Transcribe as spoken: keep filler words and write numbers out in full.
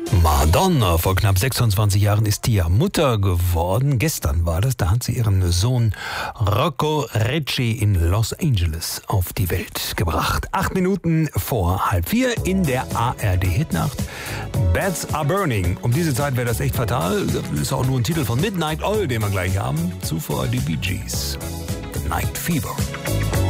Madonna, vor knapp sechsundzwanzig Jahren ist die ja Mutter geworden. Gestern war das, da hat sie ihren Sohn Rocco Recci in Los Angeles auf die Welt gebracht. Acht Minuten vor halb vier in der A R D-Hitnacht. Bats Are Burning. Um diese Zeit wäre das echt fatal. Das ist auch nur ein Titel von Midnight Oil, den wir gleich haben. Zuvor die Bee Gees. The Night Fever.